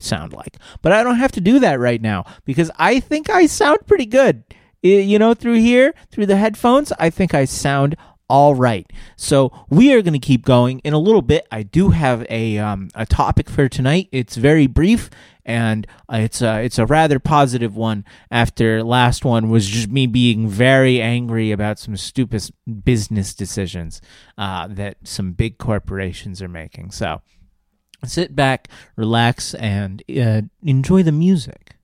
sound like. But I don't have to do that right now because I think I sound pretty good. Through here, through the headphones, I think I sound all right. So we are going to keep going. In a little bit, I do have a topic for tonight. It's very brief, and it's a rather positive one after last one was just me being very angry about some stupid business decisions that some big corporations are making. So sit back, relax, and enjoy the music.